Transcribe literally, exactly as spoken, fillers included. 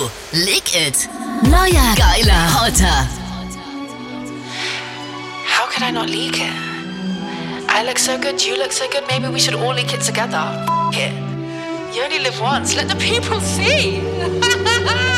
Leak It. Neuer, geiler, hotter. How could I not leak it? I look so good, you look so good, maybe we should all leak it together. F it. You only live once, let the people see.